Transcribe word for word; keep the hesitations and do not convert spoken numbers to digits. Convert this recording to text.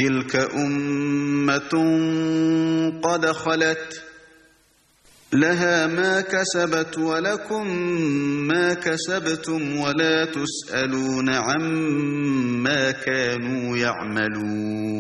تِلْكَ أُمَّةٌ قَدْ خَلَتْ لَهَا مَا كَسَبَتْ وَلَكُمْ مَا كَسَبْتُمْ وَلَا تُسْأَلُونَ عَمَّا كَانُوا يَعْمَلُونَ